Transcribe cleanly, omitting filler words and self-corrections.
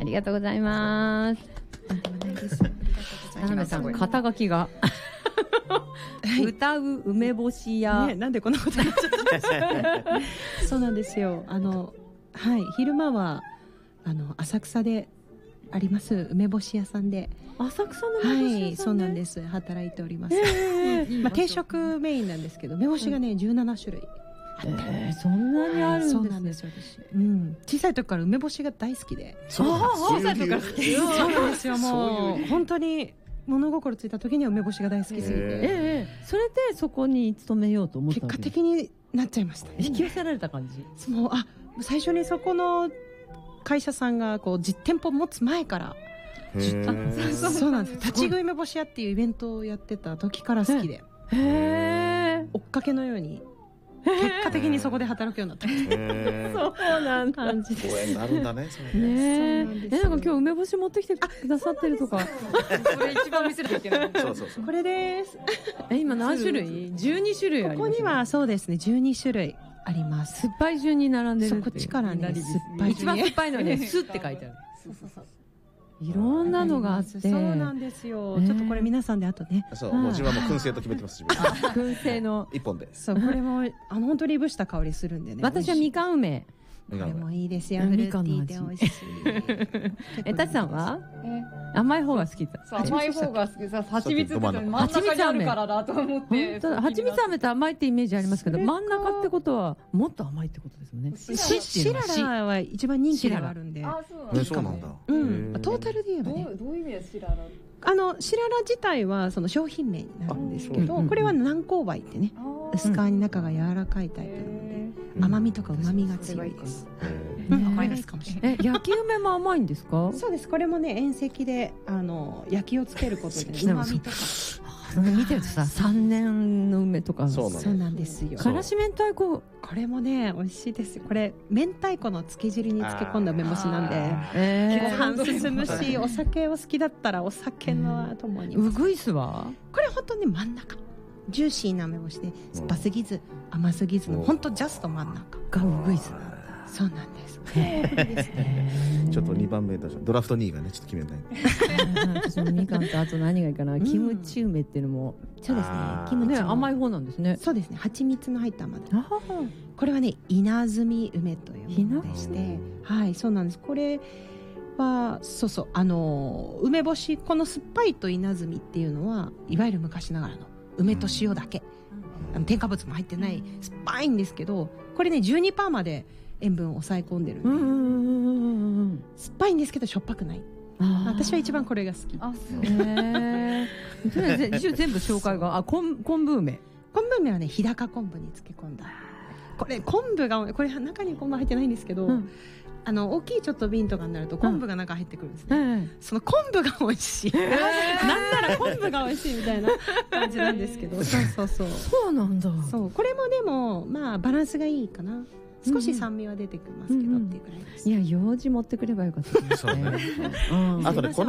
ありがとうございます。田辺さん、肩書きが歌う梅干し屋、 ね、なんでこんなことになっちゃったそうなんですよ。はい、昼間は浅草であります梅干し屋さんで、 浅草の梅干し屋さんで、 はい、そうなんです。働いております。定食メインなんですけど、梅干しがね17種類あって、 そんなにあるんですね。 そうなんですよ。小さい時から梅干しが大好きで、 小さい時から好き。 そうなんですよ。もう本当に物心ついた時には梅干しが大好きすぎて、 それでそこに勤めようと思った結果的になっちゃいました。 引き寄せられた感じ。 もう最初にそこの会社さんがこう実店舗持つ前から、そうなんです。立ち食い梅干し屋っていうイベントをやってた時から好きで、追っかけのように結果的にそこで働くようになった。 そうなんだ。 感じです。 ご縁があるんだね。 ね、なんか今日梅干し持ってきてくださってるとか。 それ一番見せなきゃいけない。 これです。 今何種類？12種類あります。 ここにはそうですね、12種類あります。 酸っぱい順に並んでる。 こっちからね、酸っぱい一番酸っぱいのに酢って書いてある。いろんなのがあって。 そうなんですよ。ちょっとこれ皆さんであとね。 そう、もう自分はもう燻製と決めてます。 燻製の一本で。 そう、これも本当にいぶした香りするんでね。 私はみかん梅。 これもいいですよ。フルーティーで美味しい。 タチさんは甘い方が好きだ。 甘い方が好きさ、蜂蜜って真ん中にあるからだと思って。 蜂蜜飴って甘いってイメージありますけど、真ん中ってことはもっと甘いってことですもんね。 シララは一番人気があるんで。 そうなんだ。 トータルで言えばね。 どういう意味ですシララ？ シララ自体はその商品名になるんですけど、これは南高梅ってね、薄皮に中が柔らかいタイプなので、甘みとか旨みが強いです。甘いですかもしれない。 焼き梅も甘いんですか？ そうです。これもね、遠赤で焼きをつけることで旨みとか。 見てるとさ、3年の梅とか。 そうなんですよ。 からし明太子、 これもね美味しいですよ。これ明太子の漬け汁に漬け込んだ梅干しなんで、ご飯進むし、お酒を好きだったらお酒のともに。 うぐいすはこれ本当に真ん中、ジューシーな梅干しで、酸っぱすぎず甘すぎずの本当ジャスト真ん中がうぐいすなんだ。 そうなんです。 ちょっと2番目だし、ドラフト2位がねちょっと決めたい。 私もみかんとあと何がいいかな、キムチ梅っていうのも。 そうですね。 キムチ甘い方なんですね。 そうですね。蜂蜜の入った甘だ。これはね、稲積梅というものでして、はい、そうなんです。これは梅干し、この酸っぱいと稲積っていうのはいわゆる昔ながらの梅と塩だけ、添加物も入ってない酸っぱいんですけど、これね 12% まで塩分を抑え込んでるんで、酸っぱいんですけどしょっぱくない。私は一番これが好き。 一応全部紹介が昆布梅。 昆布梅はね、日高昆布に漬け込んだ。これ昆布が、これ中に昆布入ってないんですけど、大きいちょっと瓶とかになると昆布が中入ってくるんですね。その昆布が美味しい。なんなら昆布が美味しいみたいな感じなんですけど。 そうなんだ。 そう、これもでもまあバランスがいいかな。少し酸味は出てきますけどっていうくらいです。 いや、用事持ってくればよかったですね。 あとね、